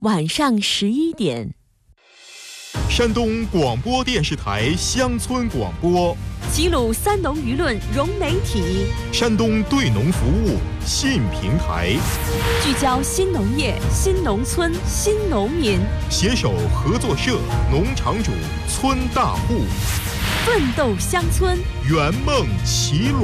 晚上11点。 山东广播电视台乡村广播， 齐鲁三农舆论融媒体， 山东对农服务新平台， 聚焦新农业、新农村、新农民， 携手合作社、农场主、村大户， 奋斗乡村， 圆梦齐鲁。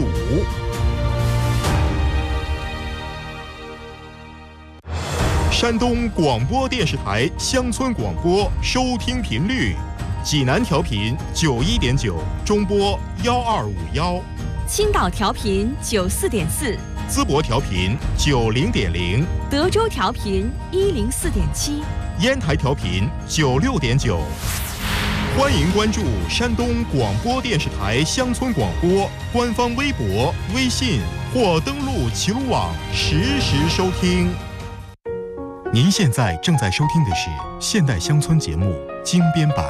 山东广播电视台乡村广播收听频率：济南调频91.9，中波1251； 青岛调频94.4， 淄博调频90.0， 德州调频104.7， 烟台调频96.9。欢迎关注山东广播电视台乡村广播官方微博、微信，或登录齐鲁网实时收听。您现在正在收听的是现代乡村节目精编版，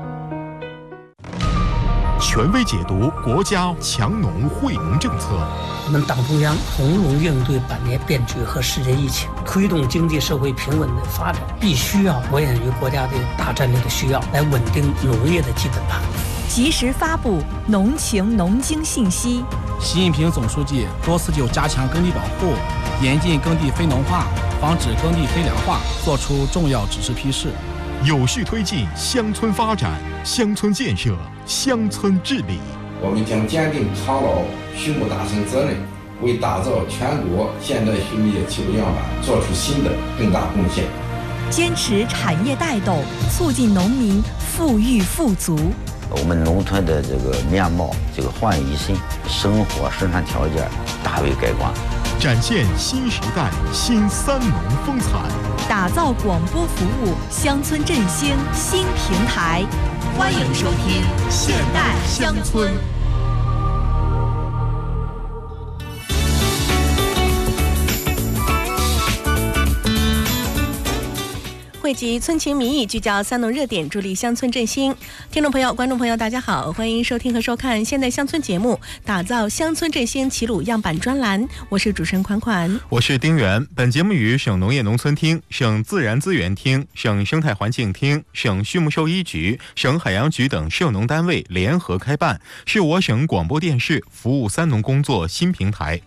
权威解读国家强农惠农政策。 我们党中央从容应对百年变局和世界疫情，推动经济社会平稳的发展，必须要着眼于国家的大战略的需要，来稳定农业的基本盘。 及时发布农情农经信息。 习近平总书记多次就加强耕地保护、严禁耕地非农化、防止耕地非粮化作出重要指示批示， 有序推进乡村发展、乡村建设、乡村治理。 我们将坚定操劳、畜牧大省责任，为打造全国现代畜牧业齐鲁样板做出新的更大贡献。 坚持产业带动，促进农民富裕富足。 我们农村的这个面貌焕然一新，生活生产条件大为改观， 展现新时代新三农风采， 打造广播服务乡村振兴新平台。欢迎收听现代乡村。汇集村情民意，聚焦三农热点，助力乡村振兴。听众朋友、观众朋友，大家好，欢迎收听和收看现代乡村节目，打造乡村振兴齐鲁样板专栏。我是主持人款款， 我是丁元。本节目与省农业农村厅、省自然资源厅、省生态环境厅、省畜牧兽医局、省海洋局等涉农单位联合开办，是我省广播电视服务三农工作新平台。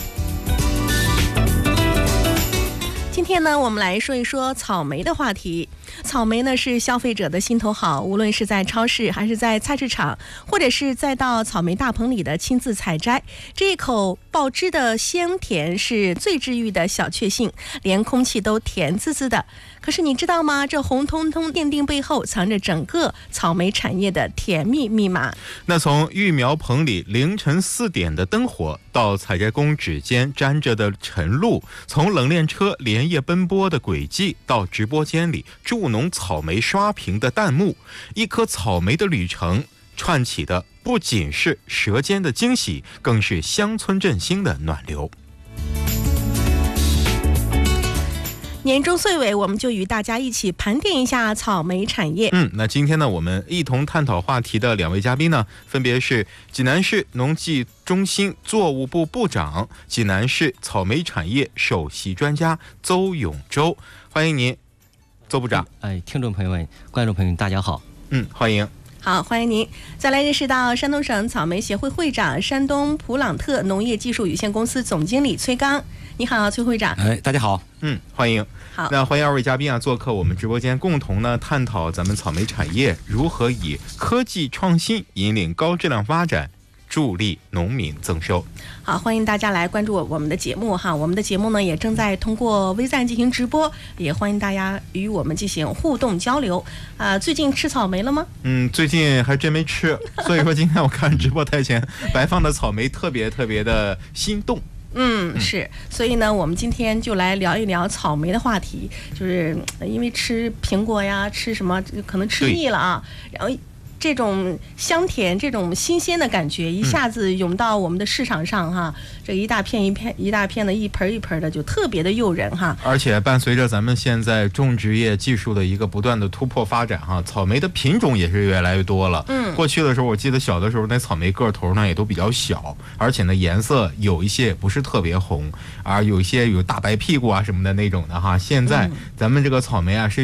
今天呢，我们来说一说草莓的话题。草莓呢是消费者的心头好，无论是在超市还是在菜市场，或者是再到草莓大棚里的亲自采摘，这一口爆汁的香甜是最治愈的小确幸，连空气都甜滋滋的。可是你知道吗？这红彤彤奠定背后藏着整个草莓产业的甜蜜密码。 那从育苗棚里凌晨4点的灯火，到采摘工指尖沾着的晨露，从冷链车连夜奔波的轨迹，到直播间里助农草莓刷屏的弹幕，一颗草莓的旅程串起的不仅是舌尖的惊喜，更是乡村振兴的暖流。 年终岁尾，我们就与大家一起盘点一下草莓产业。 那今天呢，我们一同探讨话题的两位嘉宾呢，分别是济南市农技中心作物部部长、济南市草莓产业首席专家邹永洲。欢迎您，邹部长。 听众朋友们、观众朋友们，大家好。 欢迎。 好，欢迎您。再来认识到山东省草莓协会会长、山东普朗特农业技术有限公司总经理崔刚。你好，崔会长。 大家好。 欢迎。 好， 那欢迎二位嘉宾啊做客我们直播间，共同呢探讨咱们草莓产业如何以科技创新引领高质量发展，助力农民增收。 好，欢迎大家来关注我们的节目哈。我们的节目呢也正在通过微赞进行直播，也欢迎大家与我们进行互动交流。最近吃草莓了吗？ 最近还真没吃，所以说今天我看直播台前摆放的草莓特别的心动。 是，所以呢，我们今天就来聊一聊草莓的话题，就是因为吃苹果呀，吃什么可能吃腻了啊，然后这种香甜、这种新鲜的感觉一下子涌到我们的市场上哈，这一大片一大片的，一盆一盆的，就特别的诱人哈。 而且伴随着咱们现在种植业技术的一个不断的突破发展哈，草莓的品种也是越来越多了。过去的时候我记得小的时候那草莓个头呢也都比较小，而且呢颜色有一些也不是特别红，而有一些有大白屁股啊什么的那种的哈。现在咱们这个草莓啊是